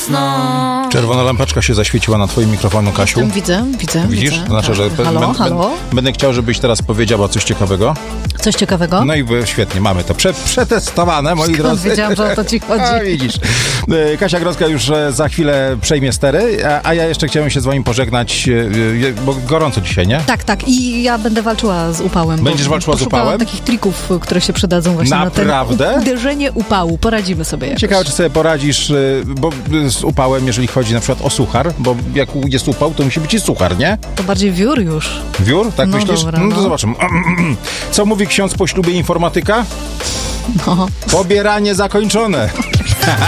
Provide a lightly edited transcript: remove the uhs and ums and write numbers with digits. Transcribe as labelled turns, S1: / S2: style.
S1: mocno.
S2: Czerwona lampeczka się zaświeciła na twoim mikrofonu, Kasiu.
S1: Widzę.
S2: Widzisz? To znaczy, że
S1: Halo?
S2: będę chciał, żebyś teraz powiedziała coś ciekawego.
S1: Coś ciekawego?
S2: No i świetnie, mamy to przetestowane, moi drodzy.
S1: Wiedziałam, że o to ci chodzi.
S2: A, widzisz. Kasia Grodzka już za chwilę przejmie stery, a ja jeszcze chciałem się z wami pożegnać, bo gorąco dzisiaj, nie?
S1: Tak. I ja będę walczyła z upałem.
S2: Będziesz walczyła z upałem?
S1: Takich trików, które się przydadzą właśnie
S2: Naprawdę?
S1: na ten uderzenie upału. Poradzimy sobie jakoś.
S2: Ciekawe, czy sobie poradzisz, bo z upałem, jeżeli chodzi na przykład o suchar, bo jak jest upał, to musi być i suchar, nie?
S1: To bardziej wiór już.
S2: Wiór? Tak
S1: No
S2: myślisz?
S1: dobra,
S2: No to zobaczymy. Co mówi ksiądz po ślubie informatyka?
S1: No.
S2: Pobieranie zakończone.